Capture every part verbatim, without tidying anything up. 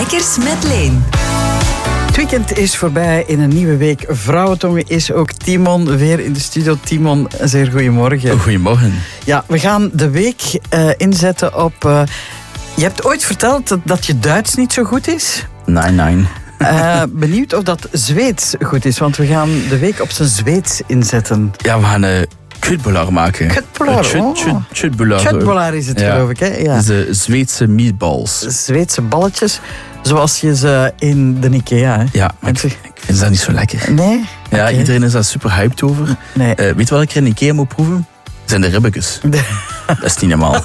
Weekendklikkers met Leen. Het weekend is voorbij. In een nieuwe week Vrouwentongen is ook Timon weer in de studio. Timon, zeer goedemorgen. Goedemorgen. Ja, we gaan de week uh, inzetten op... Uh, je hebt ooit verteld dat, dat je Duits niet zo goed is. Nee, nee. Uh, benieuwd of dat Zweeds goed is, want we gaan de week op zijn Zweeds inzetten. Ja, we gaan een kutbolar maken. Kutbolar, oh. Kutbolar is het, ja. Geloof ik, hè? Ja. De Zweedse meatballs. Zweedse balletjes, zoals je ze in de Ikea, hè? Ja, maar ik, ik vind dat niet zo lekker. Nee? Ja, okay. Iedereen is daar super hyped over. Nee. Uh, weet je wat ik er in Ikea moet proeven? Dat zijn de ribbekes. De... Dat is niet normaal.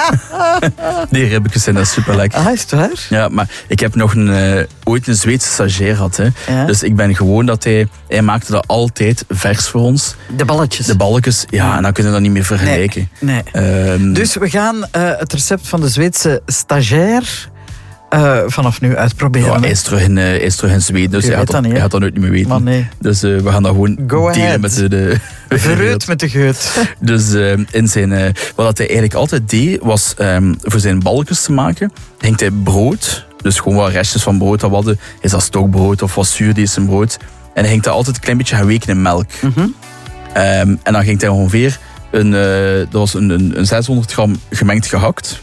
Die ribbekes zijn dat super lekker. Ah, is het waar? Ja, maar ik heb nog een, uh, ooit een Zweedse stagiair gehad. Hè. Ja. Dus ik ben gewoon dat hij... Hij maakte dat altijd vers voor ons. De balletjes. De balletjes, ja, en dan kunnen we dat niet meer vergelijken. Nee. nee. Um, dus we gaan uh, het recept van de Zweedse stagiair... Uh, vanaf nu uitproberen. Ja, hij, is terug in, uh, hij is terug in Zweden, dus hij gaat, dat, niet, hij gaat dat nooit meer weten. Maar nee. Dus uh, we gaan dat gewoon Go delen ahead. met de... de Verreut met de geut. Dus uh, in zijn, uh, wat hij eigenlijk altijd deed, was um, voor zijn balkjes te maken, hing hij brood, dus gewoon wat restjes van brood dat we hadden, is dat stokbrood of wat zuurdees brood, en hij hing dat altijd een klein beetje gaan weken in melk. Mm-hmm. Um, en dan ging hij ongeveer, een, uh, dat was een, een, een zeshonderd gram gemengd gehakt.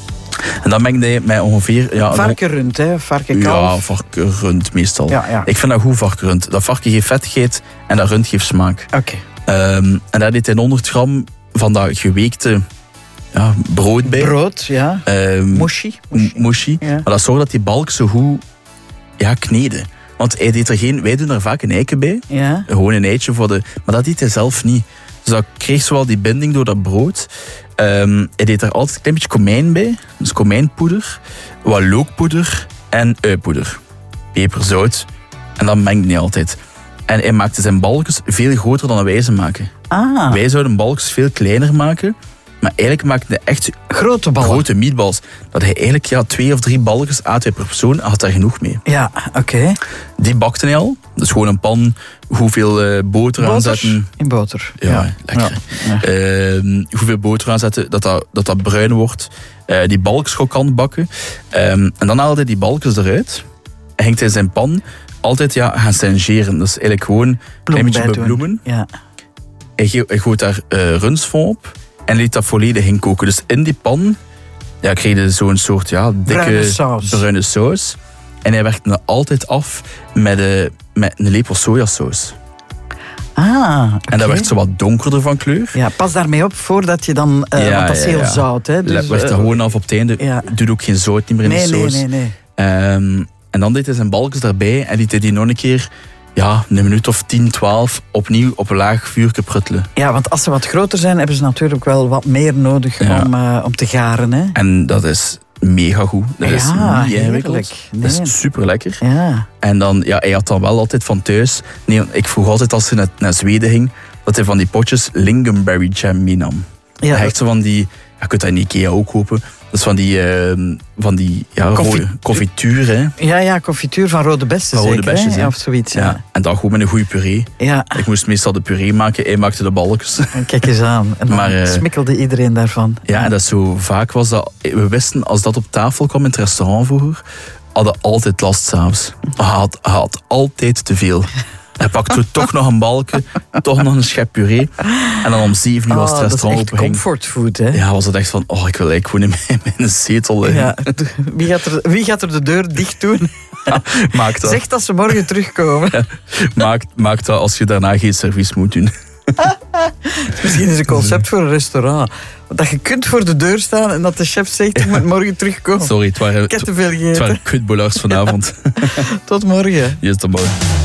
En dan mengde hij met ongeveer... Ja, varkenrund, hè? Varkenkalf. Ja, varkenrund meestal. Ja, ja. Ik vind dat goed, varkenrund. Dat varken geeft vettigheid en dat rund geeft smaak. Oké. Okay. Um, en daar deed hij honderd gram van dat geweekte ja, brood bij. Brood, ja. Um, Mushi. Mushi. Mushi. Ja. Maar dat zorgde dat die balk zo goed ja, kneden. Want hij deed er geen... Wij doen er vaak een eiken bij. Ja. Gewoon een eitje voor de... Maar dat deed hij zelf niet. Dus dat kreeg zowel die binding door dat brood... Um, hij deed er altijd een klein beetje komijn bij. Dus komijnpoeder, wat lookpoeder en uipoeder. Peper, zout. En dat mengde hij altijd. En hij maakte zijn balkjes veel groter dan wij ze maken. Ah. Wij zouden balkjes veel kleiner maken. Maar eigenlijk maakte hij echt grote, ballen. grote meatballs. Dat hij eigenlijk ja, twee of drie balkjes at per persoon en had daar genoeg mee. Ja, oké. Okay. Die bakte hij al. Dus gewoon een pan, hoeveel uh, boter, boter aanzetten. In boter. Ja, ja. lekker. Ja. Ja. Uh, hoeveel boter aanzetten, dat dat, dat, dat bruin wordt. Uh, die balkjes krokant bakken. Um, en dan haalde hij die balkjes eruit. En ging hij zijn pan altijd ja, gaan singeren. Dus eigenlijk gewoon een klein beetje bebloemen. Ja. Hij, go- hij gooit daar uh, runstfond op. En liet dat volledig inkoken. Dus in die pan ja, kreeg je zo'n soort ja, dikke bruine saus. bruine saus. En hij werkte het altijd af met, uh, met een lepel sojasaus. Ah, okay. En dat werd zo wat donkerder van kleur. Ja, pas daarmee op voordat je dan... Uh, ja, want dat is ja, heel ja. zout. Hè, dus, dat werd er uh, gewoon af op het einde. Ja. Doe ook geen zout niet meer in nee, de saus. Nee, nee, nee. Um, en dan deed hij zijn balkjes daarbij. En liet hij die nog een keer... Ja, een minuut of tien, twaalf opnieuw op een laag vuurtje pruttelen. Ja, want als ze wat groter zijn, hebben ze natuurlijk wel wat meer nodig ja. om, uh, om te garen. Hè? En dat is mega goed. Dat ja, is niet ingewikkeld. Nee. Dat is super lekker. Ja. En dan, ja, hij had dan wel altijd van thuis... Nee, ik vroeg altijd als hij naar, naar Zweden ging, dat hij van die potjes lingonberry jam meenam. Ja. Hij echt zo van die... Ja, je kunt dat in Ikea ook kopen. Dat is van die, uh, van die ja, Confit- rode confituur. Hè. Ja, ja, confituur van rode bessen van zeker. Rode besjes, hè? Of zoiets. Ja. Ja. En dan gewoon met een goede puree. Ja. Ik moest meestal de puree maken, hij maakte de balkjes. En kijk eens aan. En dan maar, uh, smikkelde iedereen daarvan. Ja, en dat is zo vaak was dat... We wisten, als dat op tafel kwam in het restaurant vroeger, hadden altijd last s'avonds. Hij had, hij had altijd te veel. Hij pakte toch nog een balkje, toch nog een schep puree. En dan om zeven uur als het oh, restaurant open ging. Comfortfood, hè? Ja, was het echt van, oh, ik wil eigenlijk gewoon in mijn, in mijn zetel liggen. Ja, wie, gaat er, wie gaat er de deur dicht doen? Ja, maak dat. Zeg dat ze morgen terugkomen. Ja, maak, maak dat als je daarna geen servies moet doen. Misschien is een concept voor een restaurant. Dat je kunt voor de deur staan en dat de chef zegt, ik moet morgen terugkomen. Sorry, het waren, ik heb te veel gegeten. Het waren kutbolars vanavond. Ja. Tot morgen. Yes, tot morgen.